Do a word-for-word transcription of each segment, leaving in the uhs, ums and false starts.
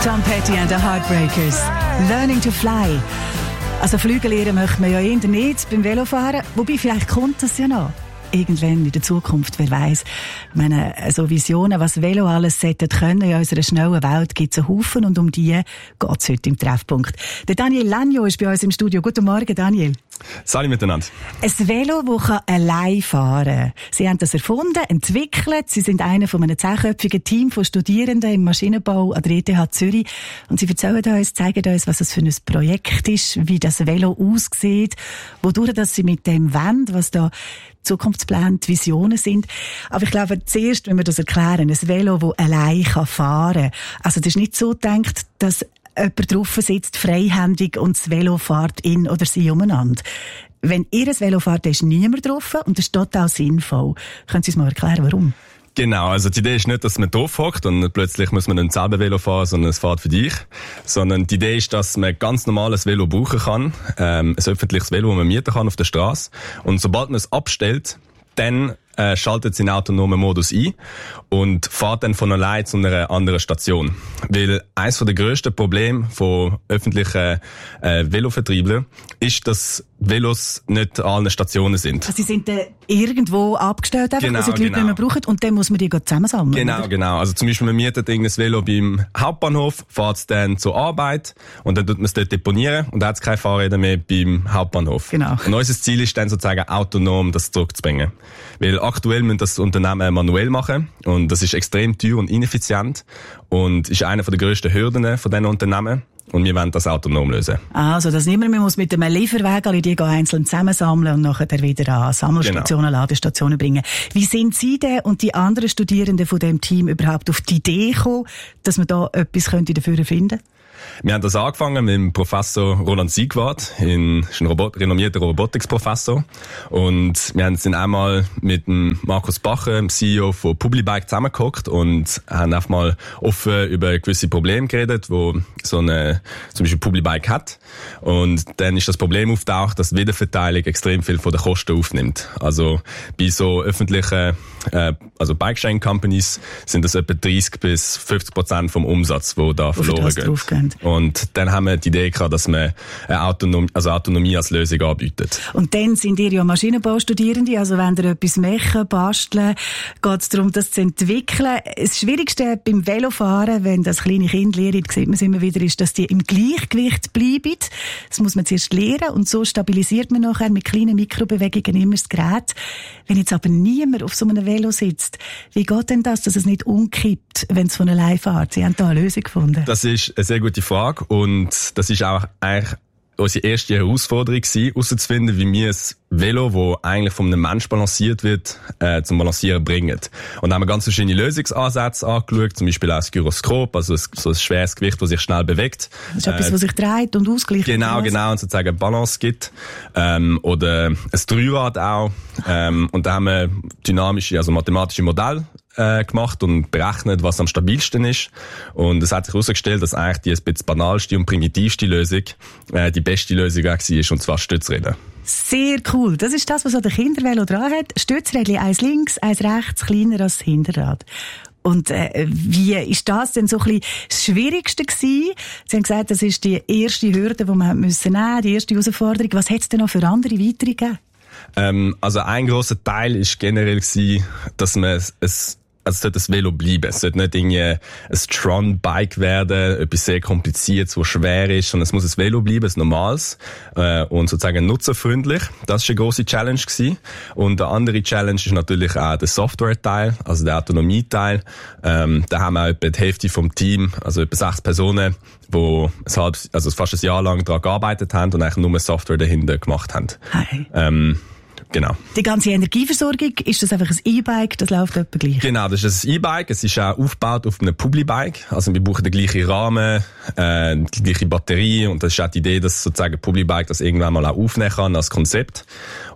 Tom Petty and the Heartbreakers. Learning to fly. Also Flüge lernen möchte man ja eher nicht beim Velofahren. Wobei, vielleicht kommt das ja noch. Irgendwann in der Zukunft, wer weiss. Ich meine, so Visionen, was Velo alles sollte können in unserer schnellen Welt, gibt es einen Haufen und um die geht es heute im Treffpunkt. Der Daniel Lanyo ist bei uns im Studio. Guten Morgen, Daniel. Salut miteinander. Ein Velo, das allein fahren kann. Sie haben das erfunden, entwickelt. Sie sind einer von einem zehnköpfigen Team von Studierenden im Maschinenbau an der E T H Zürich. Und sie erzählen uns, zeigen uns, was das für ein Projekt ist, wie das Velo aussieht, wodurch dass sie mit dem wollen, was da Zukunftspläne, die Visionen sind. Aber ich glaube, zuerst, wenn wir das erklären, ein Velo, das allein fahren kann. Also das ist nicht so gedacht, dass jemand drauf sitzt, freihändig, und das Velo fährt in oder sie umeinander. Wenn ihr ein Velo fährt, ist niemand drauf und das ist total sinnvoll. Können Sie uns mal erklären, warum? Genau, also die Idee ist nicht, dass man drauf hockt und plötzlich muss man ein selber Velo fahren, sondern es fährt für dich. Sondern die Idee ist, dass man ganz normales Velo brauchen kann, ähm, ein öffentliches Velo, das man mieten kann auf der Straße. Und sobald man es abstellt, dann äh, schaltet es in autonomen Modus ein und fährt dann von allein zu einer anderen Station. Weil eines der grössten Probleme von öffentlichen äh, Velovertrieblern ist, dass Velos nicht an allen Stationen sind. Also sie sind äh, irgendwo abgestellt, einfach, genau, also die Leute genau. nicht mehr brauchen, und dann muss man die zusammensammeln. Genau, oder? Genau. Also zum Beispiel, man mietet irgendein Velo beim Hauptbahnhof, fährt es dann zur Arbeit und dann tut man es dort deponieren und dann hat es keine Fahrräder mehr beim Hauptbahnhof. Genau. Und unser Ziel ist dann sozusagen autonom das zurückzubringen. Weil aktuell müssen das Unternehmen manuell machen und das ist extrem teuer und ineffizient und ist einer der grössten Hürden von diesen Unternehmen. Und wir wollen das autonom lösen. Also, dass niemand mehr muss mit einem Lieferwagen alle die einzeln zusammensammeln und nachher wieder an Sammelstationen, genau. Ladestationen bringen. Wie sind Sie denn und die anderen Studierenden von dem Team überhaupt auf die Idee gekommen, dass man da etwas könnte dafür finden? Wir haben das angefangen mit dem Professor Roland Siegwart, ein Robot, renommierter Robotics-Professor. Und wir haben sind einmal mit dem Markus Bacher, dem C E O von Publibike, zusammengehockt und haben einfach mal offen über gewisse Probleme geredet, wo so eine, zum Beispiel Publibike hat. Und dann ist das Problem auftaucht, dass die Wiederverteilung extrem viel von den Kosten aufnimmt. Also bei so öffentlichen, äh, also Bike-Sharing-Companies sind das etwa dreißig bis fünfzig Prozent vom Umsatz, wo da verloren geht. Und dann haben wir die Idee gehabt, dass man eine Autonomie, also Autonomie als Lösung anbietet. Und dann sind ihr ja Maschinenbaustudierende, also wenn ihr etwas machen, basteln, geht es darum, das zu entwickeln. Das Schwierigste beim Velofahren, wenn das kleine Kind lernt, sieht man es immer wieder, ist, dass die im Gleichgewicht bleiben. Das muss man zuerst lernen und so stabilisiert man nachher mit kleinen Mikrobewegungen immer das Gerät. Wenn jetzt aber niemand auf so einem Velo sitzt, wie geht denn das, dass es nicht umkippt, wenn es von allein fährt? Sie haben da eine Lösung gefunden. Das ist eine sehr gute Frage und das ist auch eigentlich unsere erste Herausforderung gewesen, herauszufinden, wie wir ein Velo, das eigentlich von einem Mensch balanciert wird, äh, zum Balancieren bringen. Und da haben wir ganz verschiedene Lösungsansätze angeschaut, zum Beispiel auch das Gyroskop, also so ein schweres Gewicht, das sich schnell bewegt. Das ist äh, etwas, was sich dreht und ausgleicht. Genau, genau, und sozusagen Balance gibt. Ähm, oder ein Dreirad auch. Ähm, und da haben wir dynamische, also mathematische Modelle äh, gemacht und berechnet, was am stabilsten ist. Und es hat sich herausgestellt, dass eigentlich die ein bisschen banalste und primitivste Lösung äh, die beste Lösung war, und zwar Stützräder. Sehr cool. Das ist das, was der Kindervelo dran hat. Stützrädchen, eins links, eins rechts, kleiner als das Hinterrad. Und äh, wie ist das denn so ein bisschen das Schwierigste gewesen? Sie haben gesagt, das ist die erste Hürde, die wir nehmen müssen, die erste Herausforderung. Was hat es denn noch für andere weitere gegeben? Ähm, also ein grosser Teil ist generell gewesen, dass man es, es also es sollte ein Velo bleiben. Es sollte nicht irgendwie ein Tron-Bike werden, etwas sehr Kompliziertes, was schwer ist, sondern es muss ein Velo bleiben, ein normales, äh, und sozusagen nutzerfreundlich. Das war eine grosse Challenge gewesen. Und eine andere Challenge ist natürlich auch der Software-Teil, also der Autonomie-Teil. Ähm, da haben wir etwa die Hälfte vom Team, also etwa sechs Personen, die ein halb, also fast ein Jahr lang daran gearbeitet haben und eigentlich nur Software dahinter gemacht haben. Hi. Ähm, Genau. Die ganze Energieversorgung, ist das einfach ein E-Bike, das läuft etwa gleich? Genau, das ist ein E-Bike. Es ist auch aufgebaut auf einem Publibike. Also wir brauchen den gleichen Rahmen, äh, die gleiche Batterie, und das ist auch die Idee, dass sozusagen Publibike das irgendwann mal auch aufnehmen kann als Konzept.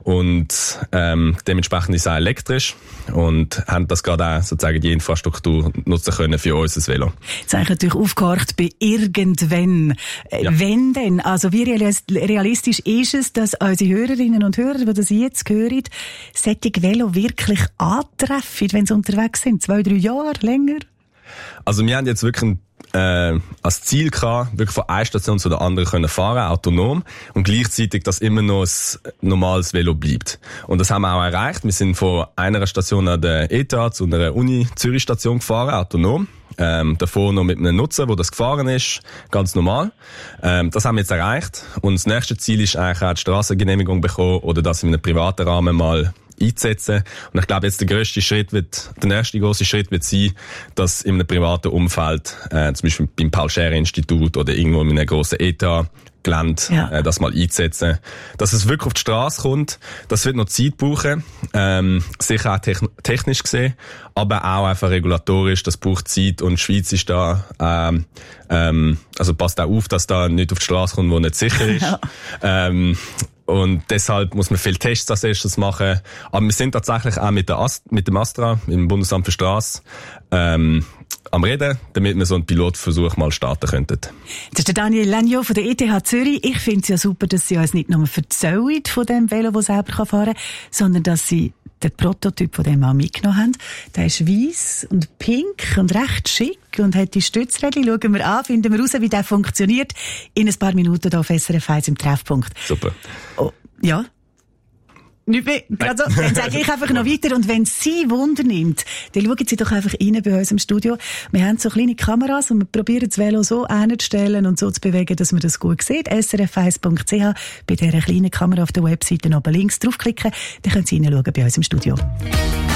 Und ähm, dementsprechend ist es auch elektrisch und haben das gerade auch sozusagen die Infrastruktur nutzen können für unser Velo. Jetzt habe ich natürlich aufgehört bei irgendwann. Ja. Wenn denn? Also wie realistisch ist es, dass unsere Hörerinnen und Hörer, die das jetzt hören, solche Velo wirklich antreffen, wenn sie unterwegs sind? Zwei, drei Jahre, länger? Also wir haben jetzt wirklich einen äh, als Ziel gehabt, wirklich von einer Station zu der anderen können fahren, autonom, und gleichzeitig, dass immer noch ein normales Velo bleibt. Und das haben wir auch erreicht. Wir sind von einer Station an der E T H zu einer Uni-Zürich-Station gefahren, autonom. Ähm, davor noch mit einem Nutzer, wo das gefahren ist, ganz normal. Ähm, das haben wir jetzt erreicht. Und das nächste Ziel ist eigentlich auch die Strassengenehmigung bekommen oder das in einem privaten Rahmen mal einzusetzen. Und ich glaube, jetzt der grösste Schritt wird, der nächste große Schritt wird sein, dass in einem privaten Umfeld, äh, zum Beispiel beim Paul-Scherrer-Institut oder irgendwo in einem grossen E T H-Gelände, ja. äh, das mal einzusetzen. Dass es wirklich auf die Straße kommt, das wird noch Zeit brauchen, ähm, sicher auch techn- technisch gesehen, aber auch einfach regulatorisch, das braucht Zeit, und die Schweiz ist da, ähm, ähm, also passt auch auf, dass da nicht auf die Straße kommt, wo nicht sicher ist. Ja. Ähm, Und deshalb muss man viele Tests als erstes machen. Aber wir sind tatsächlich auch mit, der Ast- mit dem Astra, mit dem Bundesamt für Strasse, ähm, am Reden, damit wir so einen Pilotversuch mal starten könnten. Das ist der Daniel Legnaud von der E T H Zürich. Ich finde es ja super, dass sie uns nicht nur erzählen von dem Velo, das selber fahren kann, sondern dass sie den Prototyp von dem auch mitgenommen haben. Der ist weiss und pink und recht schick und hat die Stützrädchen. Schauen wir an, finden wir raus, wie der funktioniert. In ein paar Minuten hier auf S R F eins im Treffpunkt. Super. Oh, ja. Nicht mehr. Also, dann sage ich einfach noch weiter. Und wenn Sie Wunder nimmt, dann schauen Sie doch einfach rein bei uns im Studio. Wir haben so kleine Kameras und wir probieren das Velo so einzustellen und so zu bewegen, dass man das gut sieht. S R F eins Punkt C H, bei dieser kleinen Kamera auf der Webseite oben links draufklicken. Dann können Sie reinschauen bei uns im Studio.